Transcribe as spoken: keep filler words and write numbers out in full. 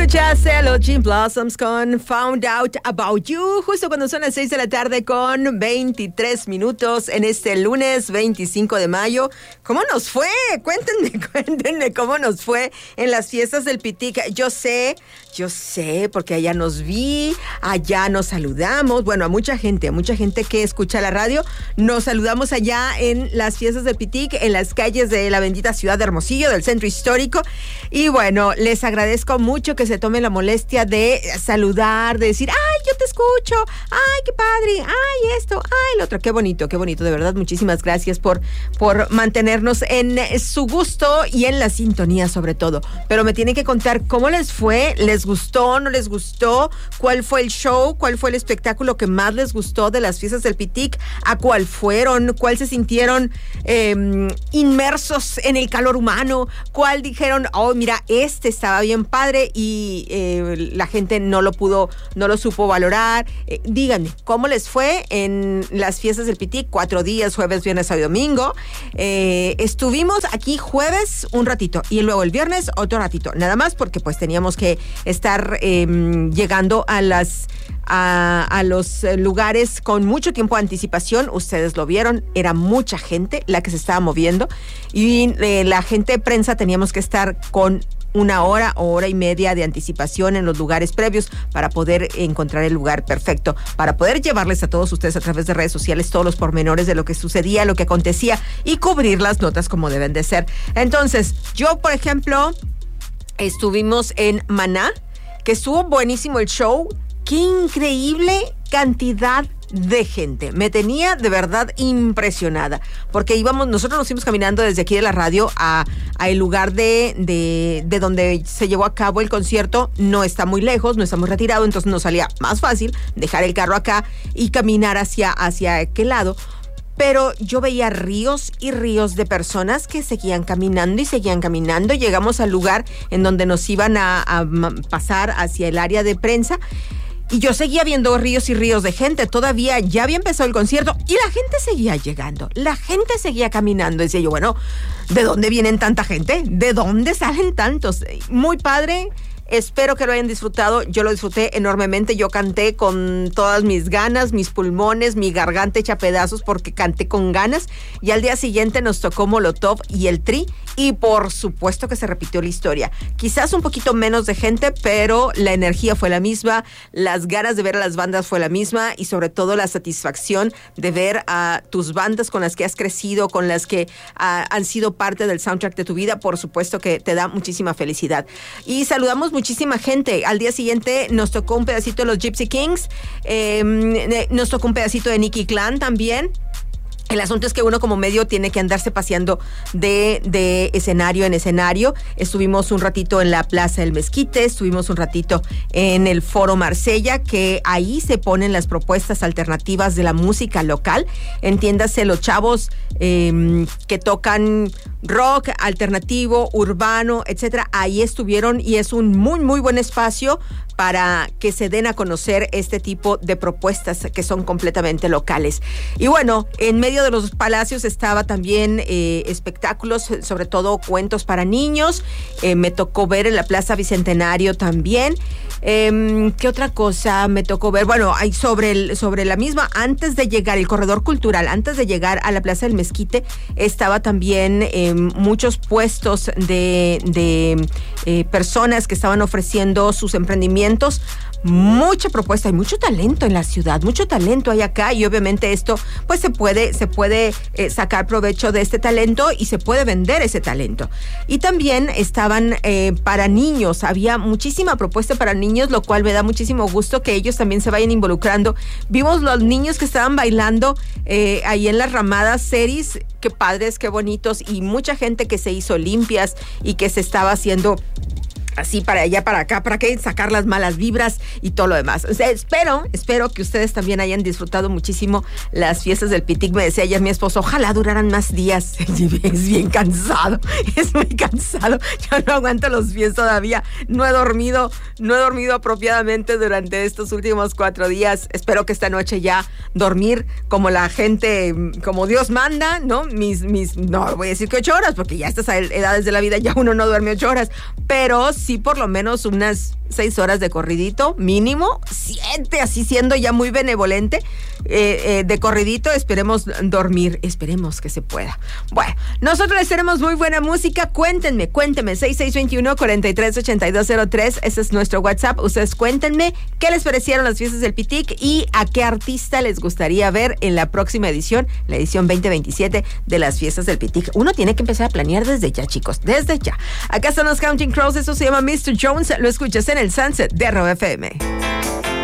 Escuchaste a los Gin Blossoms con Found Out About You, justo cuando son las seis de la tarde con veintitrés minutos en este lunes veinticinco de mayo. ¿Cómo nos fue? Cuéntenme, cuéntenme cómo nos fue en las fiestas del Pitic. Yo sé, yo sé, porque allá nos vi, allá nos saludamos. Bueno, a mucha gente, a mucha gente que escucha la radio, nos saludamos allá en las fiestas del Pitic, en las calles de la bendita ciudad de Hermosillo, del centro histórico. Y bueno, les agradezco mucho que se tomen la molestia de saludar, de decir, ay, yo te escucho, ay, qué padre, ay, esto, ay, lo otro, qué bonito, qué bonito, de verdad, muchísimas gracias por, por mantenernos en su gusto y en la sintonía sobre todo. Pero me tienen que contar cómo les fue, les gustó, no les gustó, cuál fue el show, cuál fue el espectáculo que más les gustó de las fiestas del Pitic, a cuál fueron, cuál se sintieron eh, inmersos en el calor humano, cuál dijeron, oh, mira, este estaba bien padre y eh, la gente no lo pudo, no lo supo valorar. Eh, díganme, ¿cómo les fue en las fiestas del Pitic? Cuatro días, jueves, viernes, sábado y domingo. Eh, estuvimos aquí jueves un ratito y luego el viernes otro ratito. Nada más porque pues teníamos que estar eh, llegando a las A, a los lugares con mucho tiempo de anticipación. Ustedes lo vieron, era mucha gente la que se estaba moviendo y eh, la gente de prensa teníamos que estar con una hora o hora y media de anticipación en los lugares previos para poder encontrar el lugar perfecto, para poder llevarles a todos ustedes a través de redes sociales todos los pormenores de lo que sucedía, lo que acontecía y cubrir las notas como deben de ser. Entonces, yo, por ejemplo, estuvimos en Maná, que estuvo buenísimo el show. ¡Qué increíble cantidad de gente! Me tenía de verdad impresionada, porque íbamos, nosotros nos fuimos caminando desde aquí de la radio a, a el lugar de, de, de donde se llevó a cabo el concierto. No está muy lejos, no está muy retirado, entonces nos salía más fácil dejar el carro acá y caminar hacia, hacia aquel lado. Pero yo veía ríos y ríos de personas que seguían caminando y seguían caminando. Llegamos al lugar en donde nos iban a, a pasar hacia el área de prensa. Y yo seguía viendo ríos y ríos de gente. Todavía ya había empezado el concierto y la gente seguía llegando. La gente seguía caminando. Decía yo, bueno, ¿de dónde vienen tanta gente? ¿De dónde salen tantos? Muy padre. Espero que lo hayan disfrutado. Yo lo disfruté enormemente. Yo canté con todas mis ganas, mis pulmones, mi garganta hecha pedazos porque canté con ganas. Y al día siguiente nos tocó Molotov y el Tri. Y por supuesto que se repitió la historia. Quizás un poquito menos de gente, pero la energía fue la misma. Las ganas de ver a las bandas fue la misma. Y sobre todo la satisfacción de ver a tus bandas con las que has crecido, con las que uh, han sido parte del soundtrack de tu vida. Por supuesto que te da muchísima felicidad. Y saludamos muchísima gente. Al día siguiente nos tocó un pedacito de los Gypsy Kings, eh, nos tocó un pedacito de Nicky Clan también. El asunto es que uno como medio tiene que andarse paseando de, de escenario en escenario. Estuvimos un ratito en la Plaza del Mezquite, estuvimos un ratito en el Foro Marsella, que ahí se ponen las propuestas alternativas de la música local. Entiéndase, los chavos eh, que tocan rock alternativo, urbano, etcétera. Ahí estuvieron y es un muy, muy buen espacio para que se den a conocer este tipo de propuestas que son completamente locales. Y bueno, en medio de los palacios estaba también eh, espectáculos, sobre todo cuentos para niños. Eh, me tocó ver en la Plaza Bicentenario también. Eh, ¿Qué otra cosa me tocó ver? Bueno, hay sobre, el, sobre la misma, antes de llegar, el corredor cultural, antes de llegar a la Plaza del Mezquite, estaba también eh, muchos puestos de, de eh, personas que estaban ofreciendo sus emprendimientos. Mucha propuesta, hay mucho talento en la ciudad, mucho talento hay acá y obviamente esto pues se puede, se puede eh, sacar provecho de este talento y se puede vender ese talento. Y también estaban eh, para niños, había muchísima propuesta para niños, lo cual me da muchísimo gusto que ellos también se vayan involucrando. Vimos los niños que estaban bailando eh, ahí en las ramadas series, qué padres, qué bonitos, y mucha gente que se hizo limpias y que se estaba haciendo así para allá, para acá, para que sacar las malas vibras y todo lo demás. O sea, espero, espero que ustedes también hayan disfrutado muchísimo las fiestas del Pitic. Me decía ayer mi esposo, ojalá duraran más días. Es bien cansado, es muy cansado. Yo no aguanto los pies todavía. No he dormido, no he dormido apropiadamente durante estos últimos cuatro días. Espero que esta noche ya dormir como la gente, como Dios manda, ¿no? Mis, mis, no voy a decir que ocho horas, porque ya a estas edades de la vida ya uno no duerme ocho horas, pero sí por lo menos unas seis horas de corridito, mínimo, siete, así siendo ya muy benevolente, eh, eh, de corridito, esperemos dormir, esperemos que se pueda. Bueno, nosotros les tenemos muy buena música, cuéntenme, cuéntenme, seis seis dos uno, cuatro tres ocho dos cero tres, ese es nuestro WhatsApp, ustedes cuéntenme qué les parecieron las fiestas del Pitic y a qué artista les gustaría ver en la próxima edición, la edición veinte veintisiete de las fiestas del Pitic. Uno tiene que empezar a planear desde ya, chicos, desde ya. Acá están los Counting Crows, eso se llama mister Jones, lo escuchas en el Sunset de Rob F M.